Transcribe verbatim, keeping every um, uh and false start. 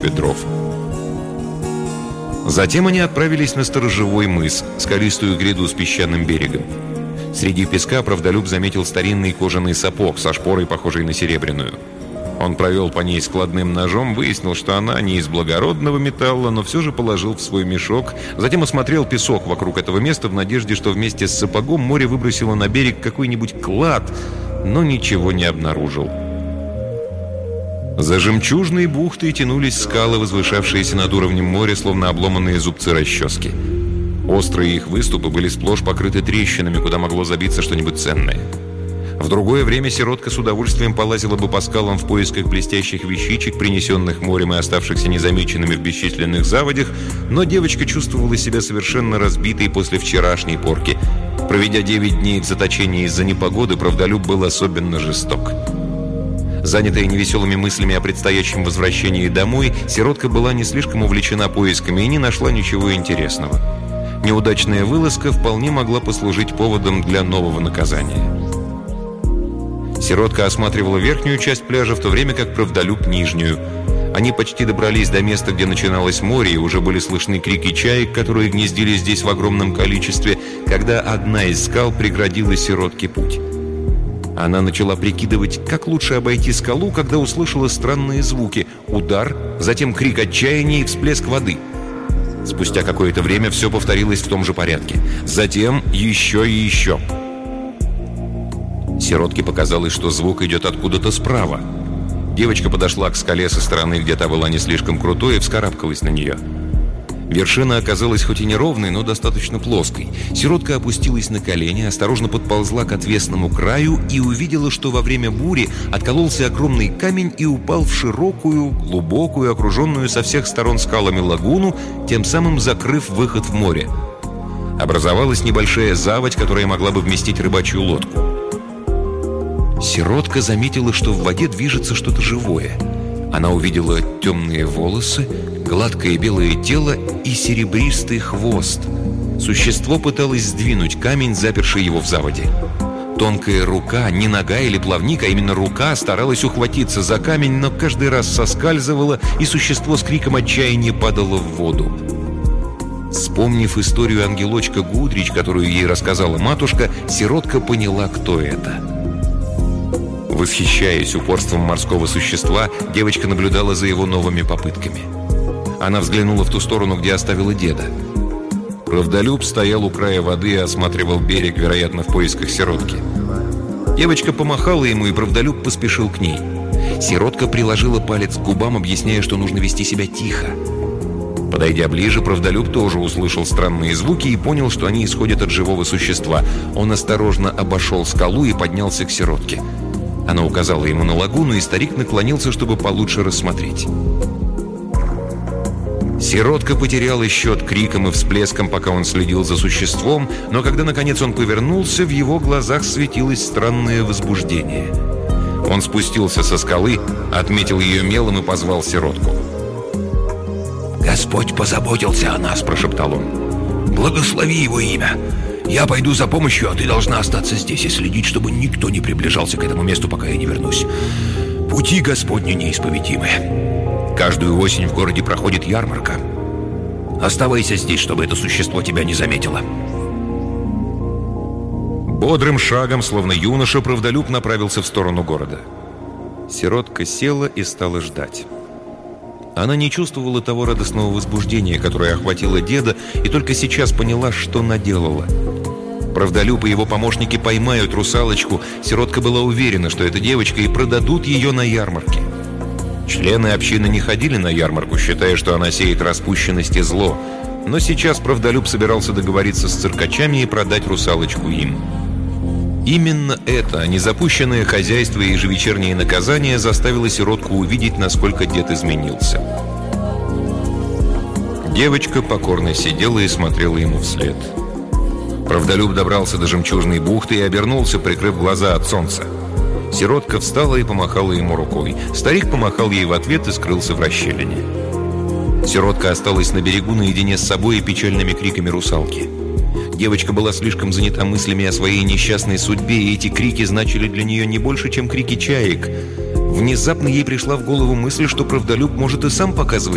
себе дров. Затем они отправились на сторожевой мыс, скалистую гряду с песчаным берегом. Среди песка правдолюб заметил старинный кожаный сапог со шпорой, похожей на серебряную. Он провел по ней складным ножом, выяснил, что она не из благородного металла, но все же положил в свой мешок. Затем осмотрел песок вокруг этого места в надежде, что вместе с сапогом море выбросило на берег какой-нибудь клад, но ничего не обнаружил. За жемчужной бухтой тянулись скалы, возвышавшиеся над уровнем моря, словно обломанные зубцы расчески. Острые их выступы были сплошь покрыты трещинами, куда могло забиться что-нибудь ценное. В другое время сиротка с удовольствием полазила бы по скалам в поисках блестящих вещичек, принесенных морем и оставшихся незамеченными в бесчисленных заводях, но девочка чувствовала себя совершенно разбитой после вчерашней порки. Проведя девять дней в заточении из-за непогоды, правдолюб был особенно жесток. Занятая невеселыми мыслями о предстоящем возвращении домой, сиротка была не слишком увлечена поисками и не нашла ничего интересного. Неудачная вылазка вполне могла послужить поводом для нового наказания. Сиротка осматривала верхнюю часть пляжа, в то время как правдолюб — нижнюю. Они почти добрались до места, где начиналось море, и уже были слышны крики чаек, которые гнездились здесь в огромном количестве, когда одна из скал преградила сиротке путь. Она начала прикидывать, как лучше обойти скалу, когда услышала странные звуки: удар, затем крик отчаяния и всплеск воды. Спустя какое-то время все повторилось в том же порядке. Затем еще и еще. Сиротке показалось, что звук идет откуда-то справа. Девочка подошла к скале со стороны, где та была не слишком крутой, и вскарабкалась на нее. Вершина оказалась хоть и неровной, но достаточно плоской. Сиротка опустилась на колени, осторожно подползла к отвесному краю и увидела, что во время бури откололся огромный камень и упал в широкую, глубокую, окруженную со всех сторон скалами лагуну, тем самым закрыв выход в море. Образовалась небольшая заводь, которая могла бы вместить рыбачью лодку. Сиротка заметила, что в воде движется что-то живое. Она увидела темные волосы, гладкое белое тело и серебристый хвост. Существо пыталось сдвинуть камень, заперший его в заводе. Тонкая рука, не нога или плавник, а именно рука, старалась ухватиться за камень, но каждый раз соскальзывала, и существо с криком отчаяния падало в воду. Вспомнив историю ангелочка Гудрич, которую ей рассказала матушка, сиротка поняла, кто это. Восхищаясь упорством морского существа, девочка наблюдала за его новыми попытками. Она взглянула в ту сторону, где оставила деда. Правдолюб стоял у края воды и осматривал берег, вероятно, в поисках сиротки. Девочка помахала ему, и правдолюб поспешил к ней. Сиротка приложила палец к губам, объясняя, что нужно вести себя тихо. Подойдя ближе, правдолюб тоже услышал странные звуки и понял, что они исходят от живого существа. Он осторожно обошел скалу и поднялся к сиротке. Она указала ему на лагуну, и старик наклонился, чтобы получше рассмотреть. Сиротка потеряла счет криком и всплеском, пока он следил за существом, но когда, наконец, он повернулся, в его глазах светилось странное возбуждение. Он спустился со скалы, отметил ее мелом и позвал сиротку. «Господь позаботился о нас», — прошептал он. «Благослови его имя. Я пойду за помощью, а ты должна остаться здесь и следить, чтобы никто не приближался к этому месту, пока я не вернусь. Пути Господни неисповедимы. Каждую осень в городе проходит ярмарка. Оставайся здесь, чтобы это существо тебя не заметило». Бодрым шагом, словно юноша, правдолюб направился в сторону города. Сиротка села и стала ждать. Она не чувствовала того радостного возбуждения, которое охватило деда, и только сейчас поняла, что наделала. Правдолюб и его помощники поймают русалочку. Сиротка была уверена, что это девочка, и продадут ее на ярмарке. Члены общины не ходили на ярмарку, считая, что она сеет распущенность и зло. Но сейчас правдолюб собирался договориться с циркачами и продать русалочку им. Именно это, а не запущенное хозяйство и ежевечерние наказания, заставило сиротку увидеть, насколько дед изменился. Девочка покорно сидела и смотрела ему вслед. Правдолюб добрался до жемчужной бухты и обернулся, прикрыв глаза от солнца. Сиротка встала и помахала ему рукой. Старик помахал ей в ответ и скрылся в расщелине. Сиротка осталась на берегу наедине с собой и печальными криками русалки. Девочка была слишком занята мыслями о своей несчастной судьбе, и эти крики значили для нее не больше, чем крики чаек. Внезапно ей пришла в голову мысль, что правдолюб может и сам показывать